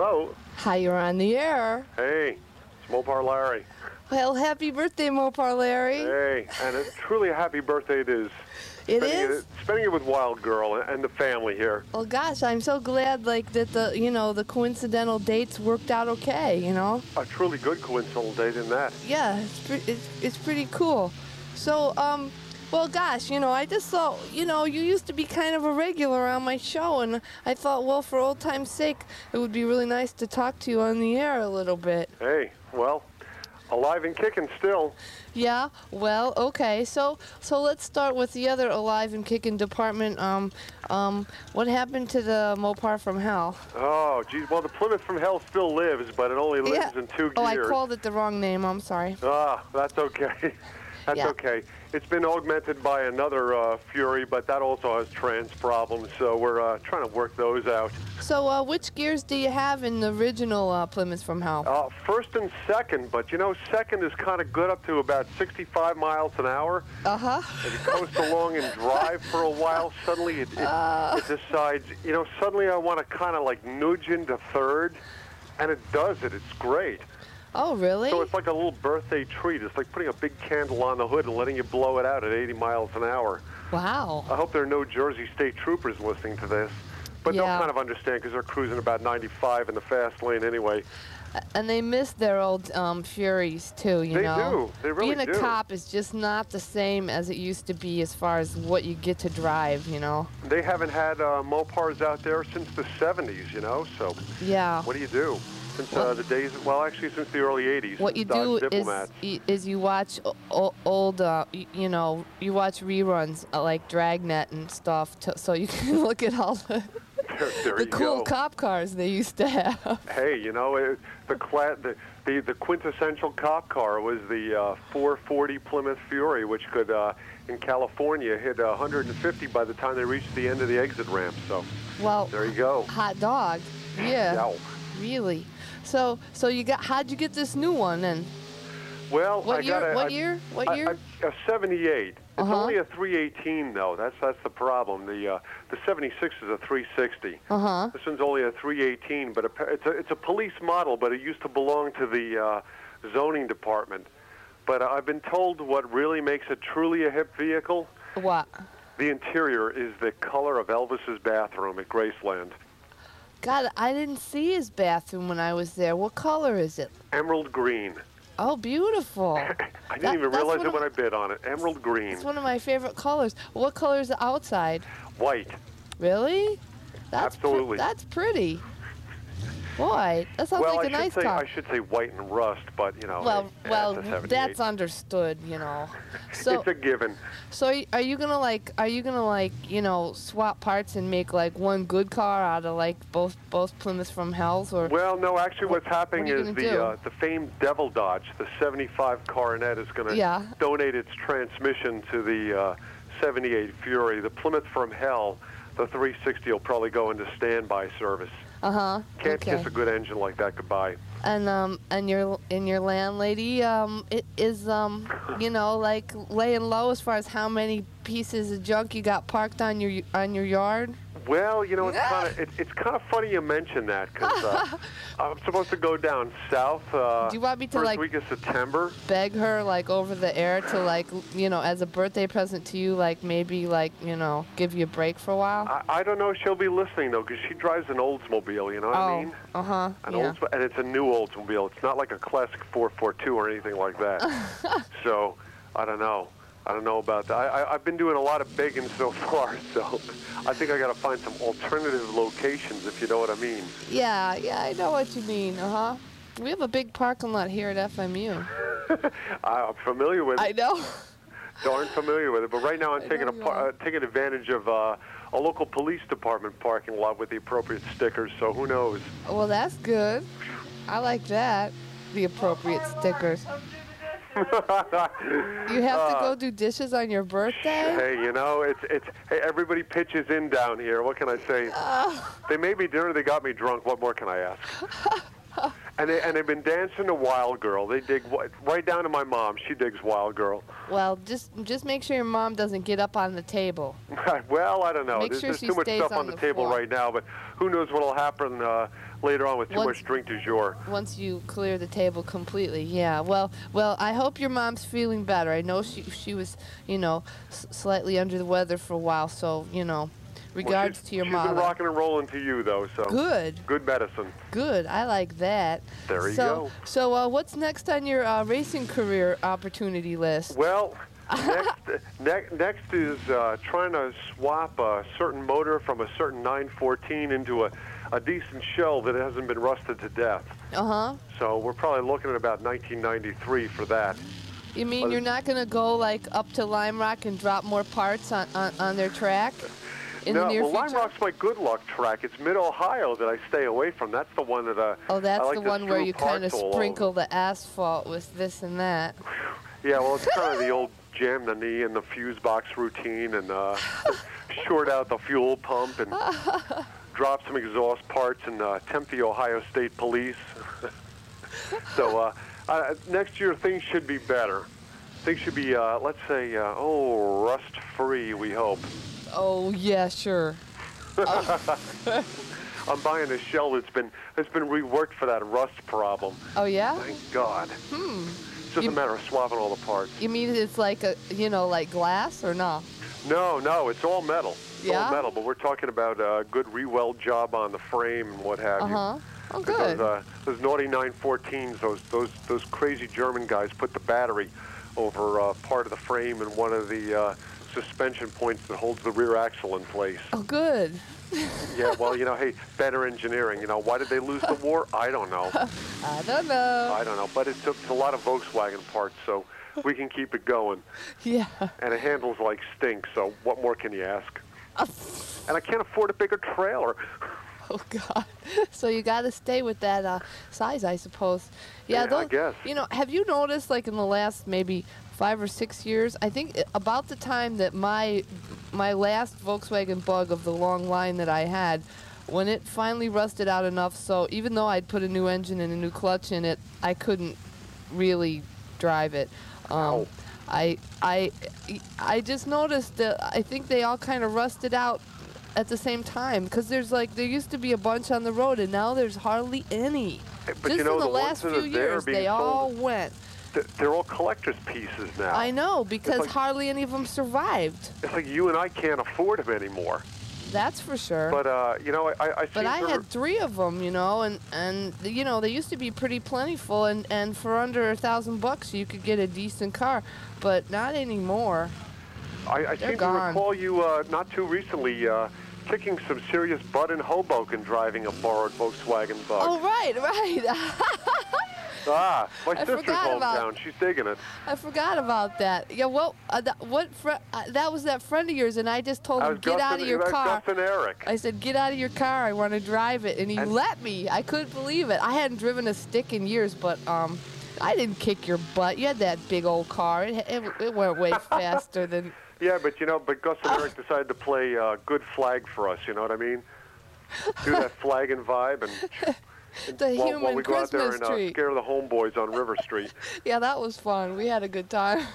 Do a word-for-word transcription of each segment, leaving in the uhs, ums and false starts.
Hello. Hi, you're on the air. Hey, it's Mopar Larry. Well, happy birthday, Mopar Larry. Hey, and it's truly a happy birthday it is. It spending is? It, spending it with Wild Girl and the family here. Well, gosh, I'm so glad, like, that the, you know, the coincidental dates worked out okay, you know? A truly good coincidental date in that. Yeah, it's, pre- it's, it's pretty cool. So, um, well, gosh, you know, I just thought, you know, you used to be kind of a regular on my show, and I thought, well, for old time's sake, it would be really nice to talk to you on the air a little bit. Hey, well, alive and kicking still. Yeah, well, okay. So, so let's start with the other alive and kicking department. Um, um, what happened to the Mopar from Hell? Oh, geez. Well, the Plymouth from Hell still lives, but it only lives Yeah. in two Oh, gears. I called it the wrong name. I'm sorry. Ah, that's okay. That's Yeah. okay. It's been augmented by another uh, Fury, but that also has trans problems, so we're uh, trying to work those out. So, uh, which gears do you have in the original uh, Plymouth from Hell? Uh, first and second, but you know, second is kind of good up to about sixty-five miles an hour. Uh-huh. If you coast along and drive for a while, suddenly it, it, Uh. it decides, you know, suddenly I want to kind of like nudge into third, and it does it. It's great. Oh, really? So it's like a little birthday treat. It's like putting a big candle on the hood and letting you blow it out at eighty miles an hour. Wow. I hope there are no Jersey State Troopers listening to this. But Yeah. they'll kind of understand because they're cruising about ninety-five in the fast lane anyway. And they miss their old um, Furies, too, you They know? do. They really Being a do. cop is just not the same as it used to be as far as what you get to drive, you know? They haven't had uh, Mopars out there since the seventies, you know? So Yeah. what do you do? Since uh, the days, well, actually since the early eighties. What you do is y- is you watch o- o- old, uh, y- you know, you watch reruns uh, like Dragnet and stuff, to, so you can look at all the, there, there the you cool go. cop cars they used to have. Hey, you know, it, the, cla- the the the quintessential cop car was the uh, four forty Plymouth Fury, which could, uh, in California, hit one hundred fifty by the time they reached the end of the exit ramp. So Well, there you go. hot dog. Yeah. Yow. Really. So, so you got? How'd you get this new one then? Well, What I year? got a, what I- year? What I- year? I- a seventy-eight. It's Uh-huh. only a three eighteen though. That's that's the problem. The uh, the seventy-six is a three sixty. Uh huh. This one's only a three eighteen, but a, it's a it's a police model, but it used to belong to the uh, zoning department. But uh, I've been told what really makes it truly a hip vehicle. What? The interior is the color of Elvis's bathroom at Graceland. God, I didn't see his bathroom when I was there. What color is it? Emerald green. Oh, beautiful. I didn't That- even that's realize one it of- when I bid on it. Emerald green. It's one of my favorite colors. What color is the outside? White. Really? That's pre- Absolutely. that's pretty. Boy, that sounds well, like I a should nice say car. I should say white and rust, but you know. Well, hey, well, it's a seventy-eight. that's understood, you know. So, It's a given. so y- are you gonna like, are you gonna like, you know, swap parts and make like one good car out of like both both Plymouth from Hells, or? Well, no, actually, what's happening what are you is gonna the do? uh, the famed Devil Dodge, the seventy-five Coronet, is going to Yeah. donate its transmission to the uh, seventy-eight Fury. The Plymouth from Hell, the three sixty, will probably go into standby service. Uh huh. Can't okay. kiss a good engine like that goodbye. And um and your and your landlady um it is um you know like laying low as far as how many pieces of junk you got parked on your on your yard. Well, you know, it's kind of it, it's kind of funny you mention that because uh, I'm supposed to go down south. Uh, Do you want me to, first like- week of September? Beg her like over the air to like you know as a birthday present to you, like maybe like you know give you a break for a while. I, I don't know if she'll be listening though, because she drives an Oldsmobile. You know what I mean? Oh, uh huh. An Yeah. Olds, and it's a new Oldsmobile. It's not like a classic four forty-two or anything like that. So I don't know. I don't know about that. I, I, I've been doing a lot of begging so far, so I think I got to find some alternative locations, if you know what I mean. Yeah, yeah, I know what you mean. Uh huh. We have a big parking lot here at F M U. I'm familiar with it. I know. Darn familiar with it. But right now I'm I taking know a you par- are. uh, taking advantage of uh, a local police department parking lot with the appropriate stickers. So who knows? Well, that's good. I like that. The appropriate stickers. You have to Uh, go do dishes on your birthday? Hey, you know, it's it's. Hey, everybody pitches in down here. What can I say? They made me dinner. They got me drunk. What more can I ask? and they and they've been dancing to Wild Girl. They dig wi- right down to my mom. She digs Wild Girl. Well, just just make sure your mom doesn't get up on the table. Well, I don't know. Make There's, sure there's she too much stays stuff on on the, the table floor. right now, but who knows what'll happen uh, later on with too Once- much drink du jour. Once you clear the table completely, yeah. Well, well, I hope your mom's feeling better. I know she she was, you know, s- slightly under the weather for a while. So, you know, Well, regards she's, to your she's mother. been rocking and rolling to you, though, so. Good. Good medicine. Good. I like that. There you so, go. So, uh, what's next on your uh, racing career opportunity list? Well, next, ne- next is uh, trying to swap a certain motor from a certain nine fourteen into a, a decent shell that hasn't been rusted to death. Uh-huh. So we're probably looking at about nineteen ninety-three for that. You mean Well, you're not going to go, like, up to Lime Rock and drop more parts on, on, on their track in no, the near well, future? Lime Rock's my good luck track. It's Mid-Ohio that I stay away from. That's the one that uh, Oh, that's I like the to one where strew you kind of parts all sprinkle over. the asphalt with this and that. Yeah, well, it's kind of the old jam the knee and the fuse box routine and uh, short out the fuel pump and drop some exhaust parts and uh, tempt the Ohio State Police. so uh, uh, next year things should be better. Things should be, uh, let's say, uh, oh, rust-free, we hope. Oh, yeah, sure. I'm buying a shell that's been that's been reworked for that rust problem. Oh, yeah? Thank God. Hmm. It's just You- a matter of swapping all the parts. You mean it's like, a, you know, like glass or no? No, no, it's all metal. It's Yeah? all metal, but we're talking about a good re-weld job on the frame and what have you. Uh-huh. Oh, Because, good. uh, those naughty nine fourteens, those those those crazy German guys put the battery over uh, part of the frame and one of the uh, suspension points that holds the rear axle in place. Oh, good. Yeah, well, you know, hey, better engineering. You know, why did they lose the war? I don't know. I don't know. I don't know, but it's a, it's a lot of Volkswagen parts, so we can keep it going. Yeah. And it handles like stink, so what more can you ask? And I can't afford a bigger trailer. Oh, God. So you got to stay with that uh, size, I suppose. Yeah, Yeah, I those, guess. You know, have you noticed, like, in the last maybe five or six years, I think it- about the time that my my last Volkswagen Bug of the long line that I had, when it finally rusted out enough, so even though I'd put a new engine and a new clutch in it, I couldn't really drive it. Um, Ow. I I I just noticed that I think they all kind of rusted out at the same time because there's like there used to be a bunch on the road and now there's hardly any. Hey, but Just you know, in the, the ones last that few are there years, being they sold- all went. Th- They're all collector's pieces now. I know because like- hardly any of them survived. It's like you and I can't afford them anymore. That's for sure. But, uh, you know, I, I, I But seem I to... had three of them, you know, and, and you know they used to be pretty plentiful, and, and for under a thousand bucks you could get a decent car, but not anymore. I, I They're seem gone. to recall you uh, not too recently uh, kicking some serious butt in Hoboken driving a borrowed Volkswagen Bug. Oh right, right. Ah, my I sister's forgot about- hometown. She's digging it. I forgot about that. Yeah, well, uh, that, what fri uh, that was that friend of yours, and I just told I him was get Gus out and- of your that's car. Gus and Eric. I said, get out of your car. I want to drive it. And he And- let me. I couldn't believe it. I hadn't driven a stick in years, but um, I didn't kick your butt. You had that big old car. It, it, it went way faster than... Yeah, but you know, but Gus and Eric decided to play uh, good flag for us. You know what I mean? Do that flagging vibe and The while, human while we go out there Christmas and uh, tree. scare the homeboys on River Street. Yeah, that was fun. We had a good time.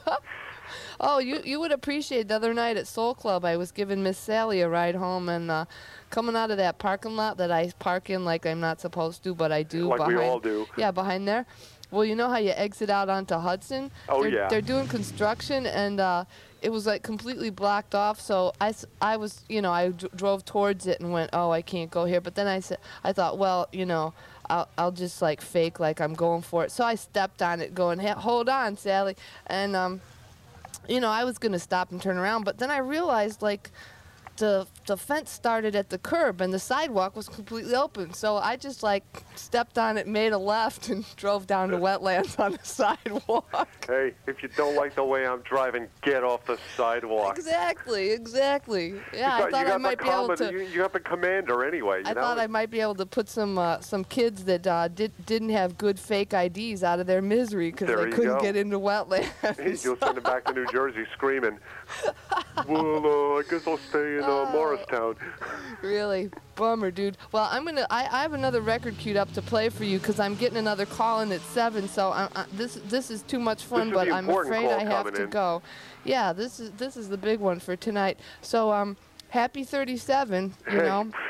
Oh, you you would appreciate the other night at Soul Club. I was giving Miss Sally a ride home, and uh, coming out of that parking lot that I park in like I'm not supposed to, but I do. Like we behind, all do. Yeah, behind there. Well, you know how you exit out onto Hudson? Oh, they're, yeah. They're doing construction, and uh, it was like completely blocked off. So I, s- I was, you know, I d- drove towards it and went, oh, I can't go here. But then I said, I thought, well, you know, I'll, I'll just like fake like I'm going for it. So I stepped on it, going, hey, hold on, Sally, and um, you know, I was gonna stop and turn around, but then I realized like the the fence started at the curb and the sidewalk was completely open. So I just like stepped on it, made a left, and drove down to wetlands on the sidewalk. Hey, if you don't like the way I'm driving, get off the sidewalk. Exactly, exactly. Yeah, you I got, thought you I got might the be able common- to. You, you got the commander anyway. You I know? thought I might be able to put some uh, some kids that uh, did, didn't have good fake I Ds out of their misery because There they you couldn't go. get into wetlands. You'll send him back to New Jersey screaming, well, uh, I guess I'll stay in uh, Oh. Morristown. Really, bummer, dude. Well, I'm gonna. I, I have another record queued up to play for you because I'm getting another call in at seven. So I, I, this this is too much fun, This is but the I'm important afraid call I have coming to in. go. Yeah, this is this is the big one for tonight. So um, happy thirty-seven. You Hey, know.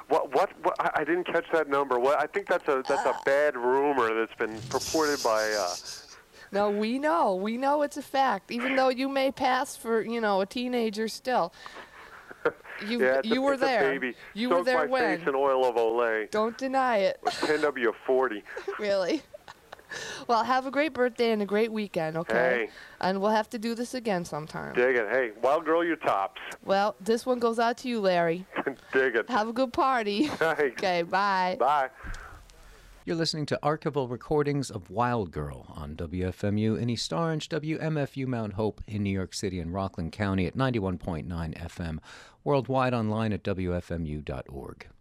What, what? What? I I didn't catch that number. What? I think that's a that's a bad rumor that's been purported by. Uh, No, we know. We know it's a fact. Even though you may pass for, you know, a teenager still. You yeah, it's you a, were it's there. A baby. You Soak were there my when. face in oil of Olay. Don't deny it. With ten W forty. Really. Well, have a great birthday and a great weekend, okay? Hey. And we'll have to do this again sometime. Dig it. Hey, wild girl, your tops. Well, this one goes out to you, Larry. Dig it. Have a good party. Thanks. Okay, bye. Bye. You're listening to archival recordings of Wild Girl on W F M U in East Orange, W M F U Mount Hope in New York City and Rockland County at ninety-one point nine F M, worldwide online at W F M U dot org.